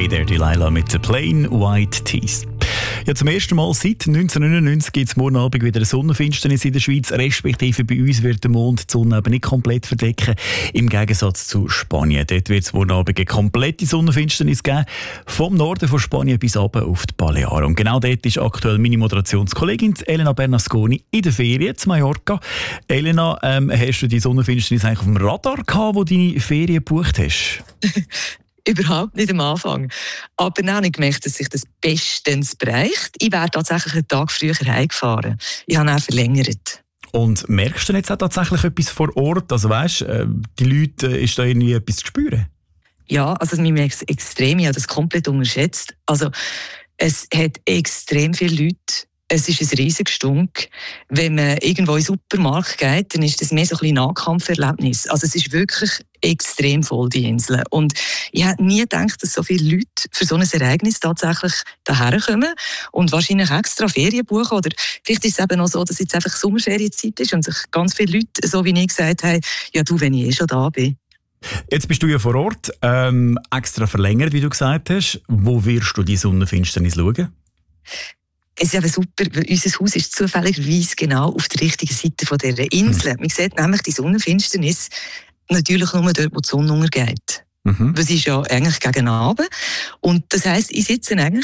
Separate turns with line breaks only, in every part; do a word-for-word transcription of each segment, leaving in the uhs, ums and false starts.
Hey There Delilah mit den Plain White Tees. Ja, zum ersten Mal seit neunzehnhundertneunundneunzig gibt es morgen Abend wieder eine Sonnenfinsternis in der Schweiz, respektive bei uns wird der Mond die Sonne eben nicht komplett verdecken, im Gegensatz zu Spanien. Dort wird es morgen Abend eine komplette Sonnenfinsternis geben, vom Norden von Spanien bis runter auf die Balearen. Und genau dort ist aktuell meine Moderationskollegin Elena Bernasconi in der Ferien zu Mallorca. Elena, ähm, hast du die Sonnenfinsternis eigentlich auf dem Radar gehabt, wo du deine Ferien gebucht hast?
Überhaupt nicht am Anfang. Aber dann habe ich gemerkt, dass sich das bestens bereicht. Ich wäre tatsächlich einen Tag früher heimgefahren. Ich habe dann verlängert.
Und merkst du jetzt auch tatsächlich etwas vor Ort? Also weißt, äh, die Leute, äh, ist da irgendwie etwas zu spüren?
Ja, also man merkt es extrem. Ich habe das komplett unterschätzt. Also es hat extrem viele Leute. Es ist ein riesiges Stunk. Wenn man irgendwo in den Supermarkt geht, dann ist das mehr so ein bisschen Nahkampferlebnis. Also es ist wirklich extrem voll, die Insel. Und ich hätte nie gedacht, dass so viele Leute für so ein Ereignis tatsächlich daher kommen und wahrscheinlich extra Ferien buchen. Oder vielleicht ist es eben auch so, dass jetzt einfach Sommerferienzeit ist und sich ganz viele Leute, so wie ich gesagt haben, ja du, wenn ich eh schon da bin.
Jetzt bist du ja vor Ort, ähm, extra verlängert, wie du gesagt hast. Wo wirst du die Sonnenfinsternis schauen?
Es ist eben super, weil unser Haus ist zufälligerweise genau auf der richtigen Seite von dieser Insel. Man sieht nämlich die Sonnenfinsternis natürlich nur dort, wo die Sonne untergeht. Mhm. Das ist ja eigentlich gegen Abend. Und das heisst, ich sitze eigentlich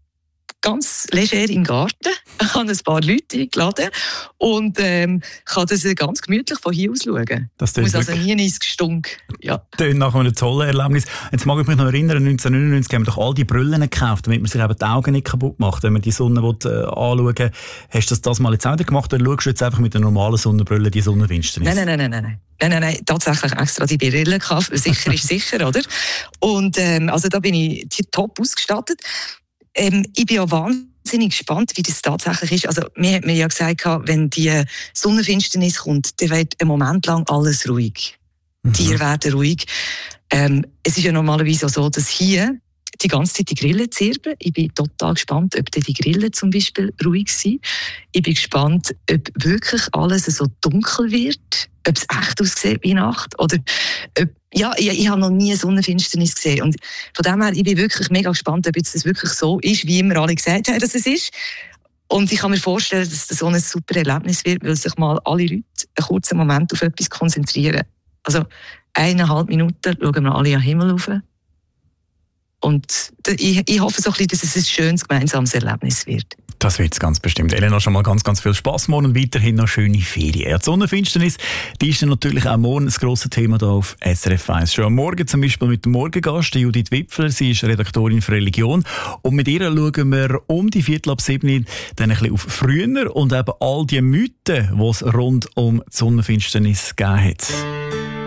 ganz leger im Garten, habe ein paar Leute eingeladen und ähm, kann das ganz gemütlich von hier aus schauen. Das muss also nie ins Gestunk. Ja. Das
klingt nach einem tollen Erlebnis. Jetzt mag ich mich noch erinnern, neunzehnhundertneunundneunzig haben wir doch all die Brillen gekauft, damit man sich eben die Augen nicht kaputt macht, wenn man die Sonne will, äh, anschauen will. Hast du das, das mal jetzt auch wieder gemacht oder schaust du jetzt einfach mit der normalen Sonnenbrille die Sonnenfinsternis?
Nein, nein, nein, nein, nein. Nein, nein, nein, tatsächlich extra die Brille gehabt. Sicher ist sicher, oder? Und ähm, also da bin ich top ausgestattet. Ähm, ich bin ja wahnsinnig gespannt, wie das tatsächlich ist. Also, mir hat mir ja gesagt, wenn die Sonnenfinsternis kommt, dann wird ein Moment lang alles ruhig. Mhm. Die Tiere werden ruhig. Ähm, es ist ja normalerweise auch so, dass hier die ganze Zeit die Grillen zirpen. Ich bin total gespannt, ob die Grillen zum Beispiel ruhig sind. Ich bin gespannt, ob wirklich alles so dunkel wird, ob es echt aussieht wie Nacht oder ob, ja, ich, ich habe noch nie eine Sonnenfinsternis gesehen und von dem her, ich bin wirklich mega gespannt, ob jetzt das wirklich so ist, wie immer alle gesagt haben, dass es ist. Und ich kann mir vorstellen, dass das so ein super Erlebnis wird, weil sich mal alle Leute einen kurzen Moment auf etwas konzentrieren. Also eineinhalb Minuten schauen wir alle an den Himmel rauf. Und ich, ich hoffe so ein bisschen, dass es ein schönes gemeinsames Erlebnis wird.
Das wird es ganz bestimmt. Elena, schon mal ganz, ganz viel Spass morgen und weiterhin noch schöne Ferien. Ja, die Sonnenfinsternis, die ist dann natürlich auch morgen ein grosses Thema hier auf S R F eins. Schon am Morgen zum Beispiel mit dem Morgengast, Judith Wipfler. Sie ist Redaktorin für Religion. Und mit ihr schauen wir um die Viertel ab sieben dann ein bisschen auf früher und eben all die Mythen, die es rund um die Sonnenfinsternis gegeben hat.